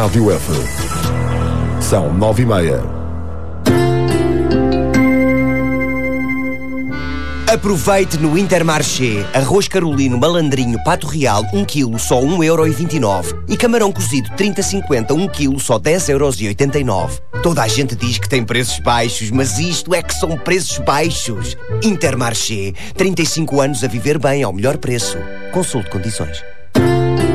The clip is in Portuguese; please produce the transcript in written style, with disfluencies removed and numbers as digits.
Rádio F. São 9h30. Aproveite no Intermarché. Arroz carolino malandrinho pato real 1 kg só 1,29€. E camarão cozido 30,50 1 kg só 10,89€. Toda a gente diz que tem preços baixos, mas isto é que são preços baixos. Intermarché. 35 anos a viver bem ao melhor preço. Consulte condições.